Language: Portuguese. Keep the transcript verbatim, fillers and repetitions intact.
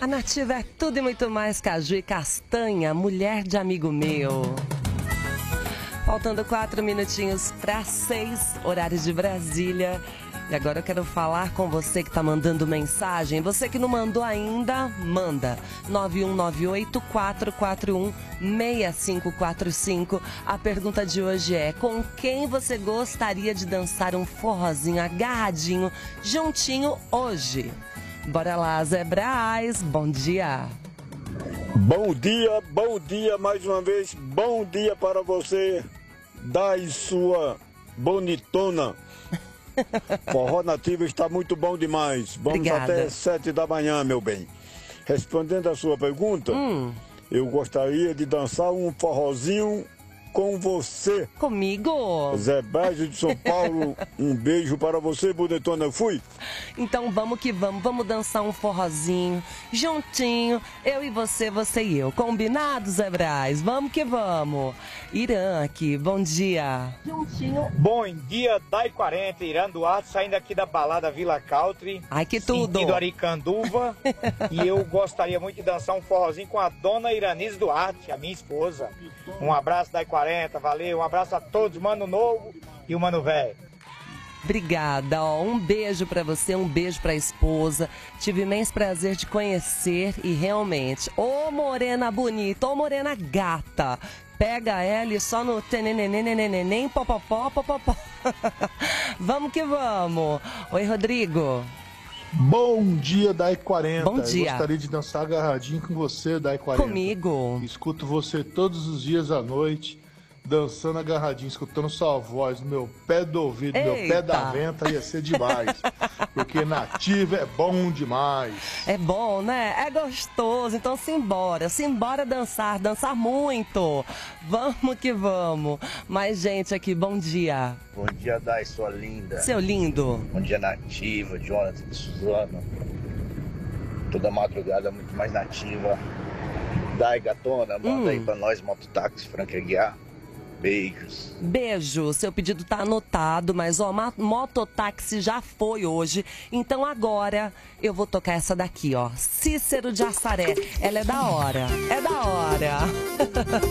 A Nativa é tudo e muito mais caju e castanha, mulher de amigo meu. Faltando quatro minutinhos para seis, horário de Brasília. E agora eu quero falar com você que está mandando mensagem. Você que não mandou ainda, manda. nove um nove oito, quatro quatro um, seis cinco quatro cinco. A pergunta de hoje é: com quem você gostaria de dançar um forrozinho agarradinho, juntinho hoje? Bora lá, Zé Braz, bom dia. Bom dia, bom dia mais uma vez. Bom dia para você, Dai sua bonitona. Forró Nativa está muito bom demais. Vamos Obrigada. Até sete da manhã, meu bem. Respondendo a sua pergunta, Hum. eu gostaria de dançar um forrozinho com você. Comigo? Zé Braz de São Paulo, um beijo para você, bonitona. Eu fui. Então vamos que vamos, vamos dançar um forrozinho, juntinho, eu e você, você e eu. Combinado, Zé Braz? Vamos que vamos. Irã aqui, bom dia. Juntinho. Bom dia, Dai quarenta, Irã Duarte, saindo aqui da balada Vila Country. Ai, que tudo. Sentido Aricanduva. E eu gostaria muito de dançar um forrozinho com a dona Iranise Duarte, a minha esposa. Um abraço, Dai quarenta, valeu. Um abraço a todos, Mano Novo e o Mano Velho. Obrigada, ó, um beijo pra você, um beijo pra esposa. Tive imenso prazer de conhecer e realmente, ô morena bonita, ô morena gata. Pega ela e só no tenenenenenenenen, popopó, popopó. Vamos que vamos. Oi, Rodrigo. Bom dia, Dai quarenta. Bom dia. Eu gostaria de dançar agarradinho com você, Dai quarenta. Comigo. Escuto você todos os dias à noite, dançando agarradinho, escutando sua voz no meu pé do ouvido, no meu pé da venta, ia ser demais. Porque Nativa é bom demais. É bom, né? É gostoso. Então simbora, simbora dançar, dançar muito. Vamos que vamos. Mais gente aqui, bom dia. Bom dia, Dai, sua linda. Seu lindo. Bom dia, Nativa, Jonathan de Suzano. Toda madrugada muito mais nativa. Dai, gatona, manda Hum. aí pra nós, mototáxi Franca Guiar. Beijos. Beijo, seu pedido tá anotado, mas ó, ma- mototáxi já foi hoje, então agora eu vou tocar essa daqui, ó, Cícero de Assaré, ela é da hora, é da hora.